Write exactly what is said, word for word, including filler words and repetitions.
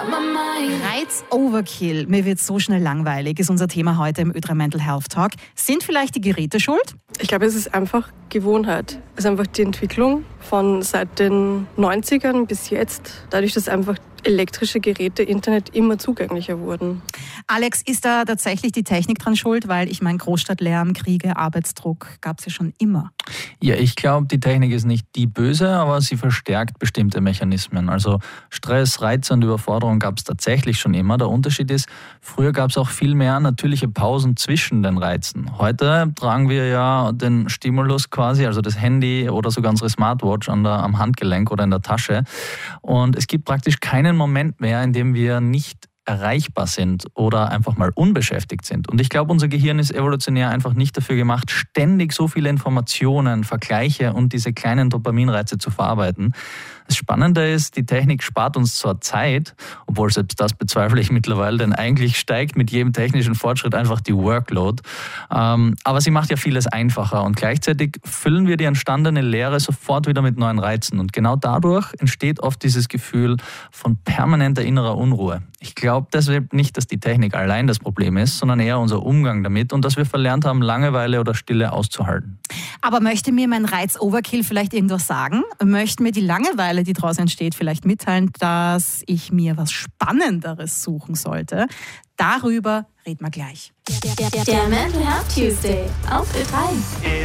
Reiz-Overkill. Mir wird so schnell langweilig, ist unser Thema heute im Ö drei Mental Health Talk. Sind vielleicht die Geräte schuld? Ich glaube, es ist einfach Gewohnheit. Es ist einfach die Entwicklung von seit den neunzigern bis jetzt. Dadurch, dass einfach elektrische Geräte, Internet immer zugänglicher wurden. Alex, ist da tatsächlich die Technik dran schuld? Weil ich meine, Großstadtlärm, Kriege, Arbeitsdruck gab es ja schon immer. Ja, ich glaube, die Technik ist nicht die böse, aber sie verstärkt bestimmte Mechanismen. Also Stress, Reize und Überforderung gab es tatsächlich schon immer. Der Unterschied ist, früher gab es auch viel mehr natürliche Pausen zwischen den Reizen. Heute tragen wir ja den Stimulus quasi, also das Handy oder sogar unsere Smartwatch an der, am Handgelenk oder in der Tasche. Und es gibt praktisch keinen Moment mehr, in dem wir nicht erreichbar sind oder einfach mal unbeschäftigt sind. Und ich glaube, unser Gehirn ist evolutionär einfach nicht dafür gemacht, ständig so viele Informationen, Vergleiche und diese kleinen Dopaminreize zu verarbeiten. Das Spannende ist, die Technik spart uns zwar Zeit, obwohl selbst das bezweifle ich mittlerweile, denn eigentlich steigt mit jedem technischen Fortschritt einfach die Workload. Ähm, aber sie macht ja vieles einfacher und gleichzeitig füllen wir die entstandene Leere sofort wieder mit neuen Reizen. Und genau dadurch entsteht oft dieses Gefühl von permanenter innerer Unruhe. Ich glaube deshalb nicht, dass die Technik allein das Problem ist, sondern eher unser Umgang damit und dass wir verlernt haben, Langeweile oder Stille auszuhalten. Aber möchte mir mein Reiz-Overkill vielleicht irgendwas sagen? Möchte mir die Langeweile, die daraus entsteht, vielleicht mitteilen, dass ich mir was Spannenderes suchen sollte? Darüber reden wir gleich. Der Mental Health Tuesday auf Ö drei.